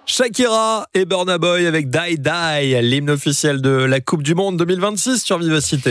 Shakira et Burna Boy avec Die Die, l'hymne officiel de la Coupe du Monde 2026 sur Vivacité.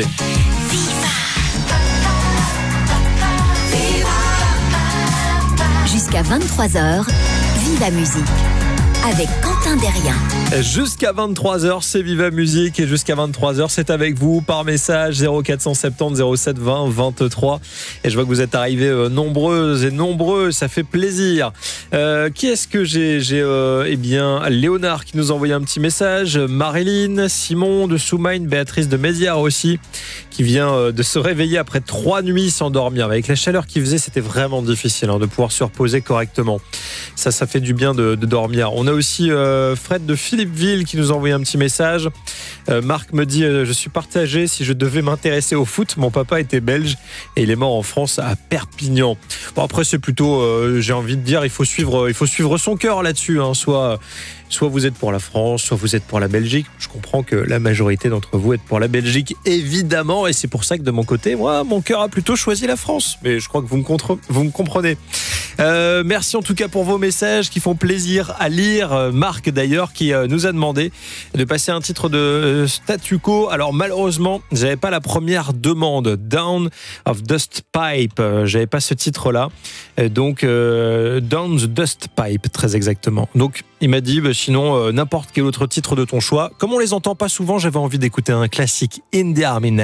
Jusqu'à 23h, Viva Musique avec Quentin Derrien. Jusqu'à 23h, c'est Viva Musique et jusqu'à 23h, c'est avec vous par message 0470 07 20 23. Et je vois que vous êtes arrivés nombreuses et nombreux, ça fait plaisir. Qui est-ce que j'ai Eh bien, Léonard qui nous a envoyé un petit message, Marilyn, Simon de Soumagne, Béatrice de Mézières aussi, qui vient de se réveiller après 3 nuits sans dormir. Avec la chaleur qu'il faisait, c'était vraiment difficile de pouvoir se reposer correctement. Ça fait du bien de dormir. On a aussi Fred de Philippeville qui nous a envoyé un petit message. Marc me dit je suis partagé, si je devais m'intéresser au foot, mon papa était belge et il est mort en France à Perpignan. Bon, après c'est plutôt j'ai envie de dire il faut suivre son cœur là-dessus, soit vous êtes pour la France, soit vous êtes pour la Belgique. Je comprends que la majorité d'entre vous êtes pour la Belgique, évidemment, et c'est pour ça que de mon côté, moi, mon cœur a plutôt choisi la France. Mais je crois que vous me comprenez. Merci en tout cas pour vos messages qui font plaisir à lire. Marc d'ailleurs qui nous a demandé de passer un titre de Statu Quo. Alors malheureusement, j'avais pas la première demande, Down of Dust Pipe. J'avais pas ce titre-là. Donc Down the Dust Pipe, très exactement. Donc il m'a dit sinon n'importe quel autre titre de ton choix. Comme on les entend pas souvent, j'avais envie d'écouter un classique, In the Army Now.